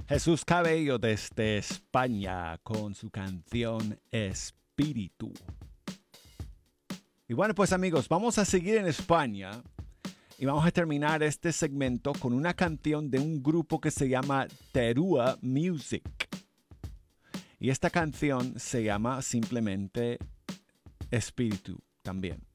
Jesús Cabello desde España con su canción Espíritu. Y bueno, pues amigos, vamos a seguir en España y vamos a terminar este segmento con una canción de un grupo que se llama Terúa Music. Y esta canción se llama simplemente Espíritu también.